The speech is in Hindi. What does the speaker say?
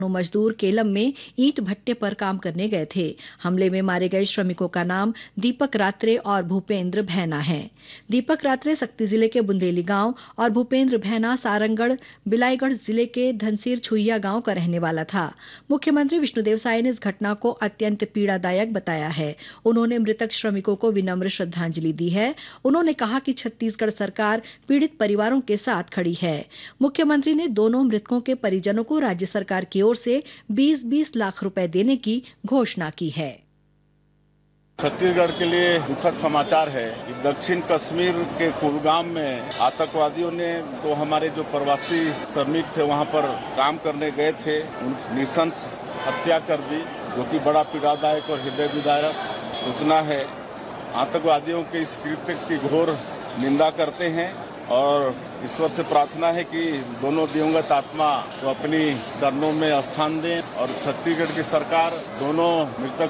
मजदूर केलम में ईंट भट्टे पर काम करने गए थे। हमले में मारे गए श्रमिकों का नाम दीपक रात्रे और भूपेंद्र भैना है। दीपक रात्रे सक्ती जिले के बुंदेली गांव और भूपेंद्र भैना सारंगढ़ बिलाईगढ़ जिले के धनसीर छुइया गांव का रहने वाला था। मुख्यमंत्री विष्णुदेव साय ने इस घटना को अत्यंत पीड़ादायक बताया है। उन्होंने मृतक श्रमिकों को विनम्र श्रद्धांजलि दी है। उन्होंने कहा कि छत्तीसगढ़ सरकार पीड़ित परिवारों के साथ खड़ी है। मुख्यमंत्री ने दोनों मृतकों के परिजनों को राज्य सरकार की ओर से 20-20 लाख रुपए देने की घोषणा की है। छत्तीसगढ़ के लिए दुखद समाचार है कि दक्षिण कश्मीर के कुलगाम में आतंकवादियों ने तो हमारे जो प्रवासी श्रमिक थे वहां पर काम करने गए थे निशंस हत्या कर दी, जो कि बड़ा पीड़ादायक और हृदय विदारक सूचना है। आतंकवादियों के इस कृत्य की घोर निंदा करते हैं और ईश्वर से प्रार्थना है कि दोनों दिवंगत आत्मा को अपनी चरणों में स्थान दें और छत्तीसगढ़ की सरकार दोनों मृतक